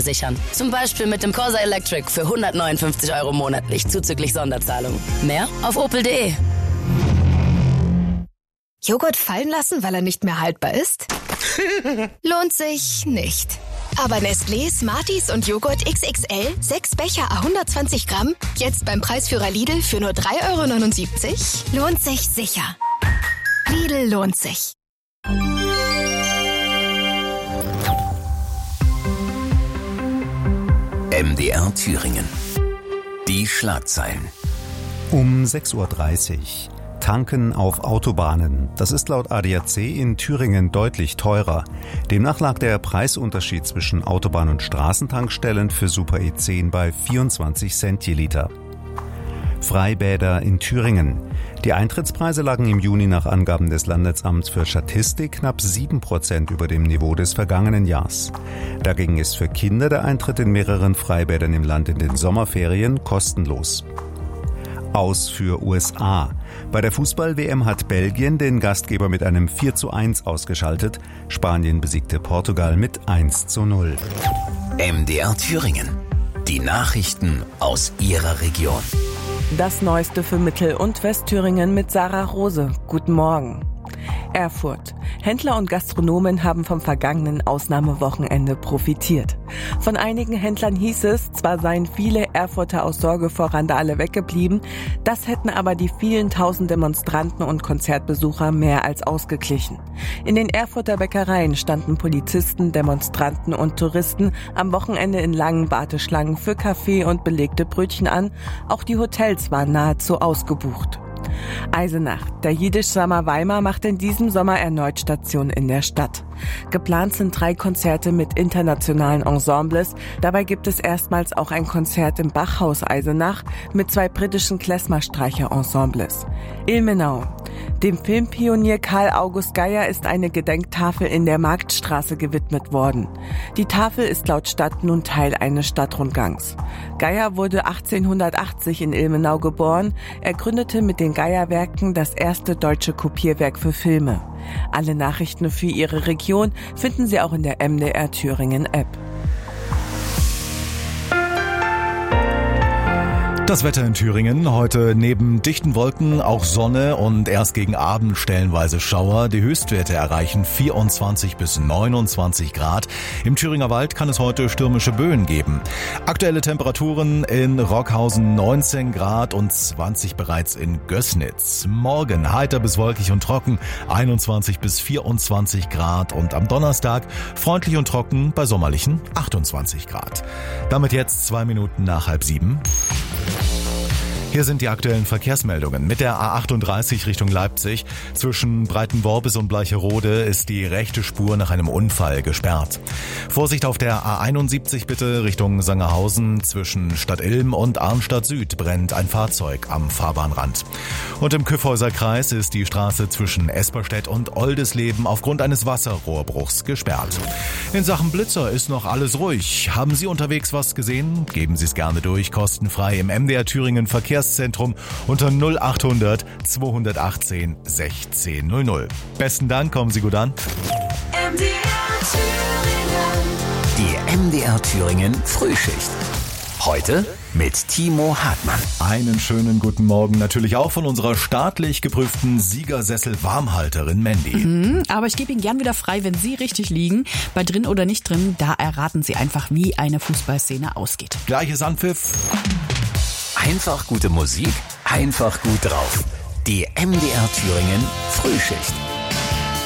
sichern. Zum Beispiel mit dem Corsa Electric für 159 € monatlich zuzüglich Sonderzahlung. Mehr auf opel.de. Joghurt fallen lassen, weil er nicht mehr haltbar ist? Lohnt sich nicht. Aber Nestlé, Smarties und Joghurt XXL, 6 Becher à 120 Gramm, jetzt beim Preisführer Lidl für nur 3,79 €? Lohnt sich sicher. Lidl lohnt sich. MDR Thüringen. Die Schlagzeilen. Um 6:30 Uhr. Tanken auf Autobahnen. Das ist laut ADAC in Thüringen deutlich teurer. Demnach lag der Preisunterschied zwischen Autobahn- und Straßentankstellen für Super E10 bei 24 Cent je Liter. Freibäder in Thüringen. Die Eintrittspreise lagen im Juni nach Angaben des Landesamts für Statistik knapp 7% über dem Niveau des vergangenen Jahres. Dagegen ist für Kinder der Eintritt in mehreren Freibädern im Land in den Sommerferien kostenlos. Aus für USA. Bei der Fußball-WM hat Belgien den Gastgeber mit einem 4:1 ausgeschaltet. Spanien besiegte Portugal mit 1:0. MDR Thüringen. Die Nachrichten aus Ihrer Region. Das Neueste für Mittel- und Westthüringen mit Sarah Rose. Guten Morgen. Erfurt. Händler und Gastronomen haben vom vergangenen Ausnahmewochenende profitiert. Von einigen Händlern hieß es, zwar seien viele Erfurter aus Sorge vor Randale weggeblieben, das hätten aber die vielen tausend Demonstranten und Konzertbesucher mehr als ausgeglichen. In den Erfurter Bäckereien standen Polizisten, Demonstranten und Touristen am Wochenende in langen Warteschlangen für Kaffee und belegte Brötchen an. Auch die Hotels waren nahezu ausgebucht. Eisenach. Der Jiddisch Summer Weimar macht in diesem Sommer erneut Station in der Stadt. Geplant sind 3 Konzerte mit internationalen Ensembles. Dabei gibt es erstmals auch ein Konzert im Bachhaus Eisenach mit 2 britischen Klezmerstreicher-Ensembles. Ilmenau. Dem Filmpionier Karl August Geier ist eine Gedenktafel in der Marktstraße gewidmet worden. Die Tafel ist laut Stadt nun Teil eines Stadtrundgangs. Geier wurde 1880 in Ilmenau geboren. Er gründete mit den Geier-Werken das erste deutsche Kopierwerk für Filme. Alle Nachrichten für Ihre Region finden Sie auch in der MDR Thüringen App. Das Wetter in Thüringen. Heute neben dichten Wolken auch Sonne und erst gegen Abend stellenweise Schauer. Die Höchstwerte erreichen 24 bis 29 Grad. Im Thüringer Wald kann es heute stürmische Böen geben. Aktuelle Temperaturen in Rockhausen 19 Grad und 20 bereits in Gößnitz. Morgen heiter bis wolkig und trocken, 21 bis 24 Grad und am Donnerstag freundlich und trocken bei sommerlichen 28 Grad. Damit jetzt 2 Minuten nach 6:30. Hier sind die aktuellen Verkehrsmeldungen. Mit der A38 Richtung Leipzig zwischen Breitenworbis und Bleicherode ist die rechte Spur nach einem Unfall gesperrt. Vorsicht auf der A71 bitte Richtung Sangerhausen. Zwischen Stadtilm und Arnstadt Süd brennt ein Fahrzeug am Fahrbahnrand. Und im Kyffhäuser Kreis ist die Straße zwischen Esperstedt und Oldesleben aufgrund eines Wasserrohrbruchs gesperrt. In Sachen Blitzer ist noch alles ruhig. Haben Sie unterwegs was gesehen? Geben Sie es gerne durch, kostenfrei im MDR Thüringen Verkehrszentrum unter 0800 218 1600. Besten Dank, kommen Sie gut an. Die MDR Thüringen Frühschicht. Heute mit Timo Hartmann. Einen schönen guten Morgen natürlich auch von unserer staatlich geprüften Siegersessel-Warmhalterin Mandy. Aber ich gebe Ihnen gern wieder frei, wenn Sie richtig liegen. Bei drin oder nicht drin, da erraten Sie einfach, wie eine Fußballszene ausgeht. Gleiches Anpfiff. Einfach gute Musik, einfach gut drauf. Die MDR Thüringen Frühschicht.